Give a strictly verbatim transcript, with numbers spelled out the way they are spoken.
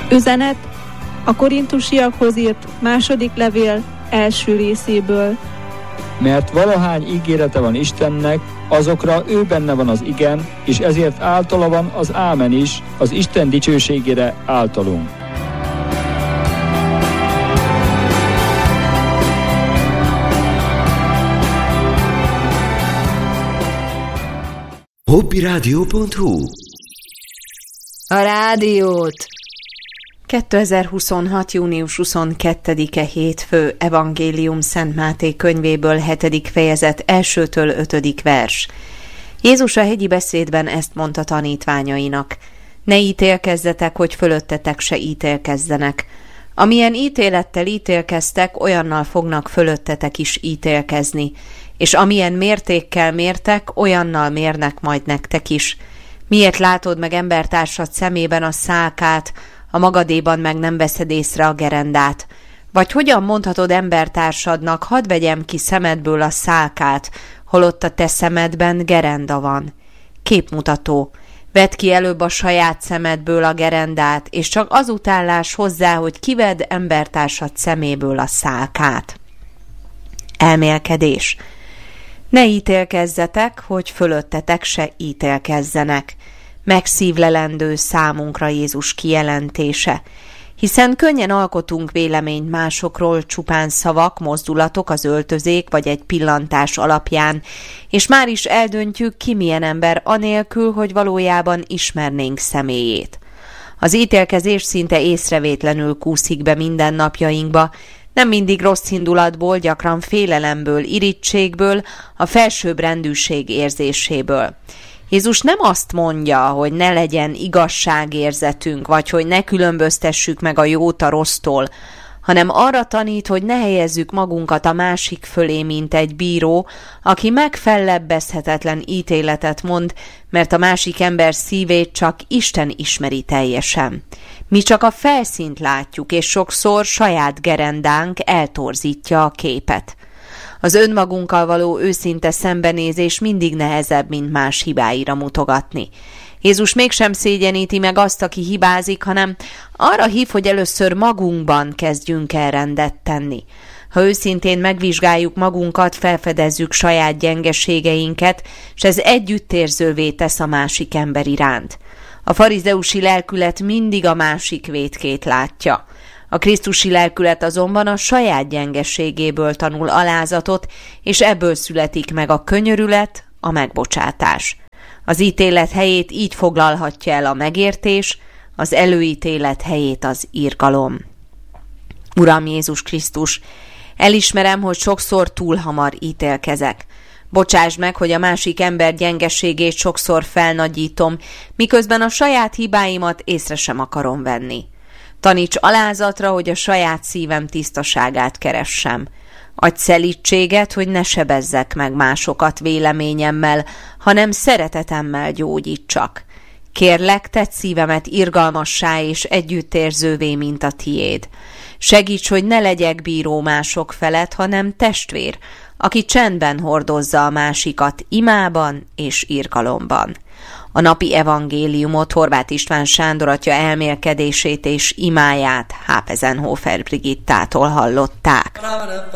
Üzenet a korintusiakhoz írt második levél első részéből. Mert valahány ígérete van Istennek, azokra ő benne van az igen, és ezért általa van az ámen is, az Isten dicsőségére általunk. hobbiradio pont hu A rádiót! kétezer-huszonhat. június huszonkettedike hétfő, Evangélium Szent Máté könyvéből hetedik fejezet elsőtől ötödik vers. Jézus a hegyi beszédben ezt mondta tanítványainak: ne ítélkezzetek, hogy fölöttetek se ítélkezzenek. Amilyen ítélettel ítélkeztek, olyannal fognak fölöttetek is ítélkezni, és amilyen mértékkel mértek, olyannal mérnek majd nektek is. Miért látod meg embertársad szemében a szálkát, a magadéban meg nem veszed észre a gerendát? Vagy hogyan mondhatod embertársadnak, hadd vegyem ki szemedből a szálkát, holott a te szemedben gerenda van? Képmutató. Vedd ki előbb a saját szemedből a gerendát, és csak azután láss hozzá, hogy kivedd embertársad szeméből a szálkát. Elmélkedés. Ne ítélkezzetek, hogy fölöttetek se ítélkezzenek. Megszívlelendő számunkra Jézus kijelentése, hiszen könnyen alkotunk véleményt másokról csupán szavak, mozdulatok, az öltözék vagy egy pillantás alapján, és már is eldöntjük, ki milyen ember anélkül, hogy valójában ismernénk személyét. Az ítélkezés szinte észrevétlenül kúszik be mindennapjainkba, nem mindig rossz indulatból, gyakran félelemből, irítségből, a felsőbbrendűség érzéséből. Jézus nem azt mondja, hogy ne legyen igazságérzetünk, vagy hogy ne különböztessük meg a jót a rossztól, hanem arra tanít, hogy ne helyezzük magunkat a másik fölé, mint egy bíró, aki megfellebbezhetetlen ítéletet mond, mert a másik ember szívét csak Isten ismeri teljesen. Mi csak a felszínt látjuk, és sokszor saját gerendánk eltorzítja a képet. Az önmagunkkal való őszinte szembenézés mindig nehezebb, mint más hibáira mutogatni. Jézus mégsem szégyeníti meg azt, aki hibázik, hanem arra hív, hogy először magunkban kezdjünk el rendet tenni. Ha őszintén megvizsgáljuk magunkat, felfedezzük saját gyengeségeinket, és ez együttérzővé tesz a másik ember iránt. A farizeusi lelkület mindig a másik vétkét látja. A krisztusi lelkület azonban a saját gyengeségéből tanul alázatot, és ebből születik meg a könyörület, a megbocsátás. Az ítélet helyét így foglalhatja el a megértés, az előítélet helyét az irgalom. Uram Jézus Krisztus, elismerem, hogy sokszor túl hamar ítélkezek. Bocsásd meg, hogy a másik ember gyengeségét sokszor felnagyítom, miközben a saját hibáimat észre sem akarom venni. Taníts alázatra, hogy a saját szívem tisztaságát keressem. Adj szelídséget, hogy ne sebezzek meg másokat véleményemmel, hanem szeretetemmel gyógyítsak. Kérlek, tedd szívemet irgalmassá és együttérzővé, mint a tiéd. Segíts, hogy ne legyek bíró mások felett, hanem testvér, aki csendben hordozza a másikat imában és irgalomban. A napi evangéliumot Horváth István Sándor atya elmélkedését és imáját Hápezenhofer Brigittától hallották.